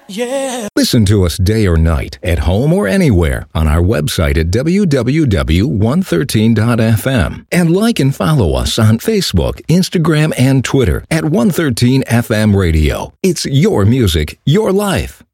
Yeah. Listen to us day or night, at home or anywhere, on our website at www.113.fm. And like and follow us on Facebook, Instagram, and Twitter at 113FM Radio. It's your music, your life.